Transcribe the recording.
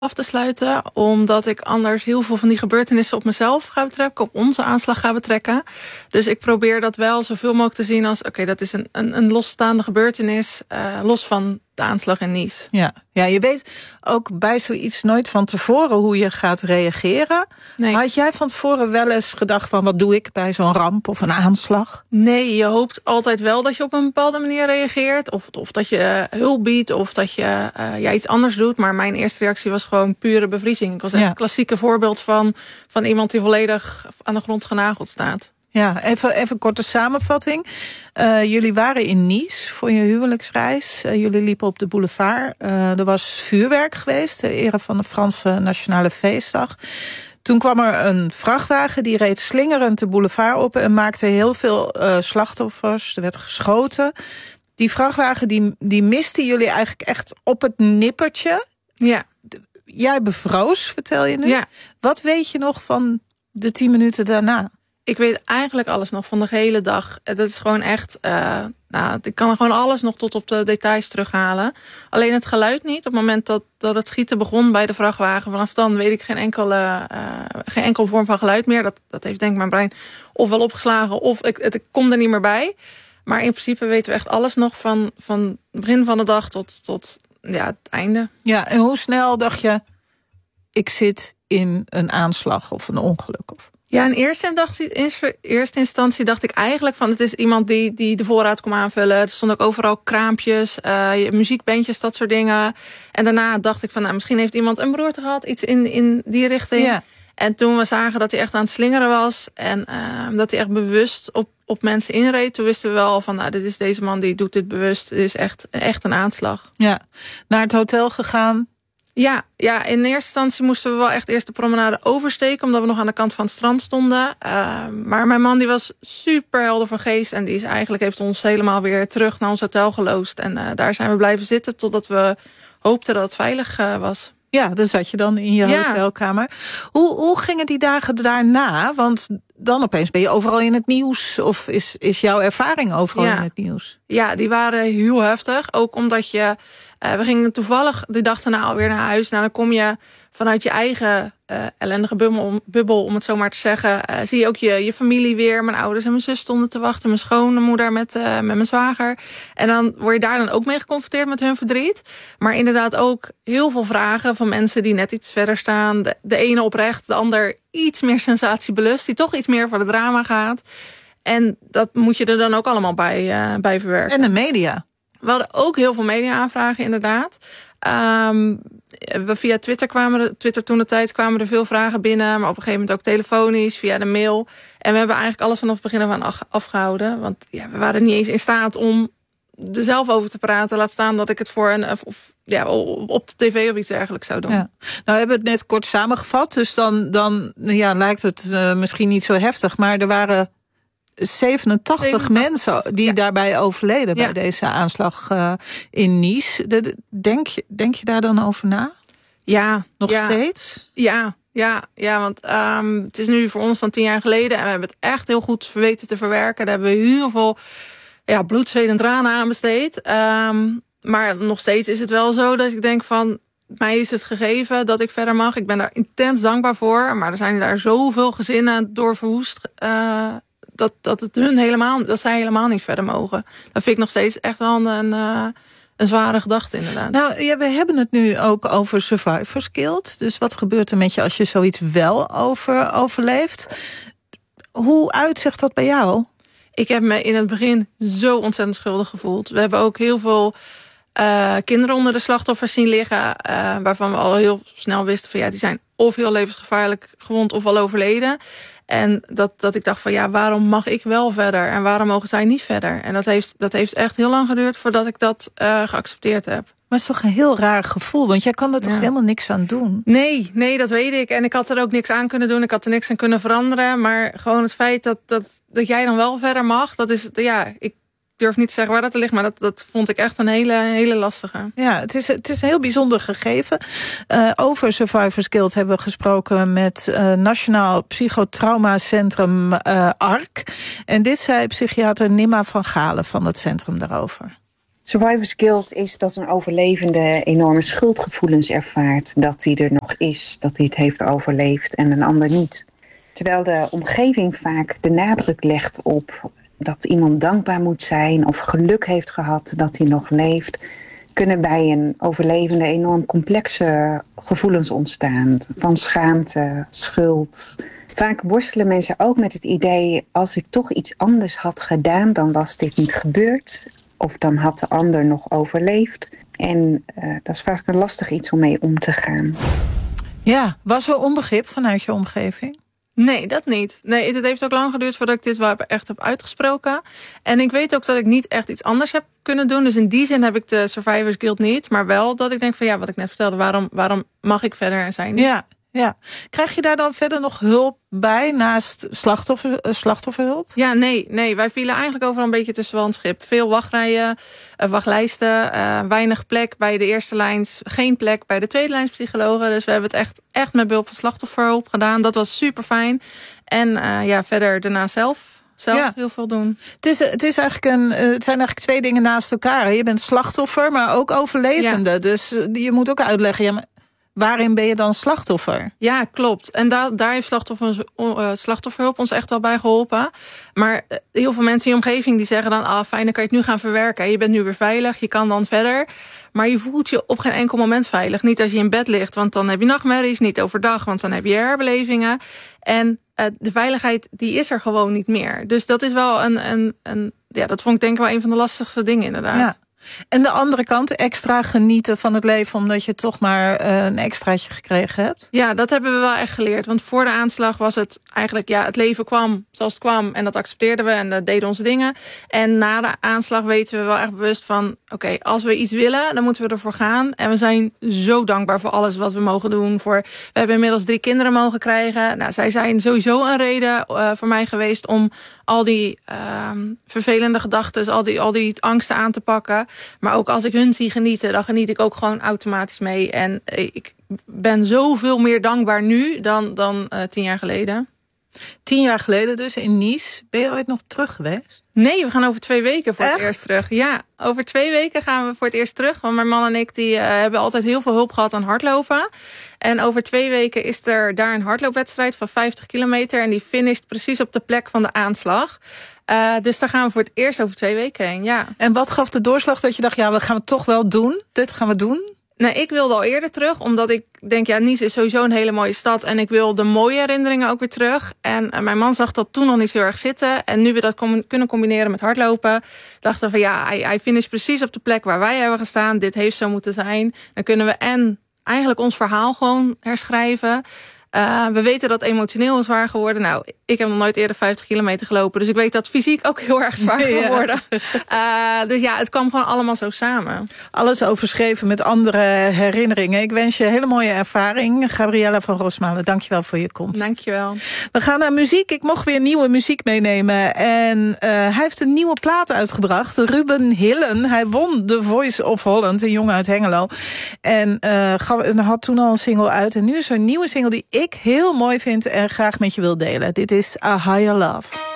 af te sluiten, omdat ik anders heel veel van die gebeurtenissen op mezelf ga betrekken, op onze aanslag ga betrekken. Dus ik probeer dat wel zoveel mogelijk te zien als, oké, dat is een losstaande gebeurtenis, los van de aanslag in Nice. Ja, je weet ook bij zoiets nooit van tevoren hoe je gaat reageren. Nee. Had jij van tevoren wel eens gedacht van, wat doe ik bij zo'n ramp of een aanslag? Nee, je hoopt altijd wel dat je op een bepaalde manier reageert. Of dat je hulp biedt, of dat je iets anders doet. Maar mijn eerste reactie was gewoon pure bevriezing. Ik was echt een klassieke voorbeeld van iemand die volledig aan de grond genageld staat. Ja, even een korte samenvatting. Jullie waren in Nice voor je huwelijksreis. Jullie liepen op de boulevard. Er was vuurwerk geweest, ter ere van de Franse Nationale Feestdag. Toen kwam er een vrachtwagen, die reed slingerend de boulevard op en maakte heel veel slachtoffers. Er werd geschoten. Die vrachtwagen die miste jullie eigenlijk echt op het nippertje. Ja. Jij bevroos, vertel je nu. Ja. Wat weet je nog van de 10 minuten daarna? Ik weet eigenlijk alles nog van de hele dag. Dat is gewoon echt... ik kan gewoon alles nog tot op de details terughalen. Alleen het geluid niet. Op het moment dat het schieten begon bij de vrachtwagen, vanaf dan weet ik geen enkele vorm van geluid meer. Dat heeft denk ik mijn brein ofwel opgeslagen of ik kom er niet meer bij. Maar in principe weten we echt alles nog van het begin van de dag tot het einde. Ja, en hoe snel dacht je, ik zit in een aanslag of een ongeluk? Ja, in eerste instantie dacht ik eigenlijk van, het is iemand die de voorraad kon aanvullen. Er stonden ook overal kraampjes, muziekbandjes, dat soort dingen. En daarna dacht ik van, misschien heeft iemand een beroerte gehad, iets in die richting. Ja. En toen we zagen dat hij echt aan het slingeren was en dat hij echt bewust op mensen inreed, toen wisten we wel van, dit is deze man die doet dit bewust. Dit is echt een aanslag. Ja, naar het hotel gegaan. Ja, in eerste instantie moesten we wel echt eerst de promenade oversteken, omdat we nog aan de kant van het strand stonden. Maar mijn man die was super helder van geest en die heeft ons helemaal weer terug naar ons hotel geloosd. En daar zijn we blijven zitten totdat we hoopten dat het veilig was. Ja, dan zat je dan in je hotelkamer. Hoe gingen die dagen daarna? Want dan opeens ben je overal in het nieuws. Of is jouw ervaring overal in het nieuws? Ja, die waren heel heftig. Ook omdat we gingen toevallig de dag daarna alweer naar huis. Nou, dan kom je vanuit je eigen ellendige bubbel, om het zo maar te zeggen. Zie je ook je familie weer. Mijn ouders en mijn zus stonden te wachten. Mijn schoonmoeder met mijn zwager. En dan word je daar dan ook mee geconfronteerd met hun verdriet. Maar inderdaad ook heel veel vragen van mensen die net iets verder staan. De ene oprecht, de ander iets meer sensatiebelust. Die toch iets meer voor de drama gaat. En dat moet je er dan ook allemaal bij verwerken. En de media. We hadden ook heel veel media-aanvragen, inderdaad. Via Twitter toen de tijd kwamen er veel vragen binnen. Maar op een gegeven moment ook telefonisch, via de mail. En we hebben eigenlijk alles vanaf het begin af aan afgehouden. Want we waren niet eens in staat om er zelf over te praten. Laat staan dat ik het voor op de tv of iets dergelijks zou doen. Ja. Nou, we hebben het net kort samengevat. Dus dan lijkt het misschien niet zo heftig. Maar er waren 87 mensen die daarbij overleden bij deze aanslag in Nice. Denk je daar dan over na? Ja. Nog steeds? Ja, want het is nu voor ons dan 10 jaar geleden. En we hebben het echt heel goed weten te verwerken. Daar hebben we heel veel bloed, zweet en tranen aan besteed. Maar nog steeds is het wel zo dat ik denk van, mij is het gegeven dat ik verder mag. Ik ben daar intens dankbaar voor. Maar er zijn daar zoveel gezinnen door verwoest, dat zij helemaal niet verder mogen. Dat vind ik nog steeds echt wel een zware gedachte, inderdaad. Nou, we hebben het nu ook over Survivor's Guild. Dus wat gebeurt er met je als je zoiets wel overleeft? Hoe uitzicht dat bij jou? Ik heb me in het begin zo ontzettend schuldig gevoeld. We hebben ook heel veel kinderen onder de slachtoffers zien liggen, waarvan we al heel snel wisten van die zijn of heel levensgevaarlijk gewond of al overleden. En dat ik dacht van waarom mag ik wel verder en waarom mogen zij niet verder? En dat heeft echt heel lang geduurd voordat ik dat geaccepteerd heb. Maar het is toch een heel raar gevoel, want jij kan er toch helemaal niks aan doen? Nee, dat weet ik. En ik had er ook niks aan kunnen doen. Ik had er niks aan kunnen veranderen. Maar gewoon het feit dat jij dan wel verder mag, dat is, ik durf niet te zeggen waar dat ligt, maar dat vond ik echt een hele lastige. Ja, het is een heel bijzonder gegeven. Over Survivors Guild hebben we gesproken met Nationaal Psychotraumacentrum ARC. En dit zei psychiater Nima van Galen van het centrum daarover. Survivor's guilt is dat een overlevende enorme schuldgevoelens ervaart. Dat hij er nog is, dat hij het heeft overleefd en een ander niet. Terwijl de omgeving vaak de nadruk legt op dat iemand dankbaar moet zijn of geluk heeft gehad dat hij nog leeft, kunnen bij een overlevende enorm complexe gevoelens ontstaan. Van schaamte, schuld. Vaak worstelen mensen ook met het idee, als ik toch iets anders had gedaan, dan was dit niet gebeurd. Of dan had de ander nog overleefd. En dat is vaak een lastig iets om mee om te gaan. Ja, was er onbegrip vanuit je omgeving? Nee, dat niet. Nee, het heeft ook lang geduurd voordat ik dit wel echt heb uitgesproken. En ik weet ook dat ik niet echt iets anders heb kunnen doen. Dus in die zin heb ik de Survivor's Guilt niet. Maar wel dat ik denk van wat ik net vertelde. Waarom mag ik verder en zij niet? Ja. Krijg je daar dan verder nog hulp bij naast slachtofferhulp? Ja, nee. Wij vielen eigenlijk overal een beetje tussen wal en schip. Veel wachtrijen, wachtlijsten, weinig plek bij de eerste lijns. Geen plek bij de tweede lijns psychologen. Dus we hebben het echt met behulp van slachtofferhulp gedaan. Dat was super fijn. En verder daarna zelf heel veel doen. Het zijn eigenlijk twee dingen naast elkaar. Hè? Je bent slachtoffer, maar ook overlevende. Ja. Dus je moet ook uitleggen, waarin ben je dan slachtoffer? Ja, klopt. En daar heeft slachtofferhulp ons echt wel bij geholpen. Maar heel veel mensen in je omgeving die zeggen dan, fijn, dan kan je het nu gaan verwerken. Je bent nu weer veilig, je kan dan verder. Maar je voelt je op geen enkel moment veilig. Niet als je in bed ligt, want dan heb je nachtmerries. Niet overdag, want dan heb je herbelevingen. En de veiligheid, die is er gewoon niet meer. Dus dat is wel dat vond ik denk ik wel een van de lastigste dingen inderdaad. Ja. En de andere kant, extra genieten van het leven, omdat je toch maar een extraatje gekregen hebt? Ja, dat hebben we wel echt geleerd. Want voor de aanslag was het eigenlijk, het leven kwam zoals het kwam. En dat accepteerden we en dat deden onze dingen. En na de aanslag weten we wel echt bewust van, oké, als we iets willen, dan moeten we ervoor gaan. En we zijn zo dankbaar voor alles wat we mogen doen. We hebben inmiddels 3 kinderen mogen krijgen. Nou, zij zijn sowieso een reden voor mij geweest om al die vervelende gedachten, al die angsten aan te pakken. Maar ook als ik hun zie genieten, dan geniet ik ook gewoon automatisch mee. En ik ben zoveel meer dankbaar nu dan 10 jaar geleden. 10 jaar geleden dus, in Nice. Ben je ooit nog terug geweest? Nee, we gaan over 2 weken voor het eerst terug. Ja, over 2 weken gaan we voor het eerst terug. Want mijn man en ik die hebben altijd heel veel hulp gehad aan hardlopen. En over 2 weken is er daar een hardloopwedstrijd van 50 kilometer. En die finisht precies op de plek van de aanslag. Dus daar gaan we voor het eerst over 2 weken heen, ja. En wat gaf de doorslag dat je dacht, we gaan het toch wel doen? Dit gaan we doen? Nee, ik wilde al eerder terug, omdat ik denk, Nice is sowieso een hele mooie stad. En ik wil de mooie herinneringen ook weer terug. En mijn man zag dat toen nog niet zo erg zitten. En nu we dat kunnen combineren met hardlopen, dachten we van hij finisht precies op de plek waar wij hebben gestaan. Dit heeft zo moeten zijn. Dan kunnen we eigenlijk ons verhaal gewoon herschrijven. We weten dat het emotioneel is zwaar geworden. Nou, ik heb nog nooit eerder 50 kilometer gelopen. Dus ik weet dat fysiek ook heel erg zwaar geworden. Dus het kwam gewoon allemaal zo samen. Alles overschreven met andere herinneringen. Ik wens je een hele mooie ervaring. Gabriella van Rosmalen, dankjewel voor je komst. Dankjewel. We gaan naar muziek. Ik mocht weer nieuwe muziek meenemen. En hij heeft een nieuwe plaat uitgebracht. Ruben Hillen. Hij won The Voice of Holland. Een jongen uit Hengelo. En had toen al een single uit. En nu is er een nieuwe single die ik heel mooi vind en graag met je wil delen. Dit is A Higher Love.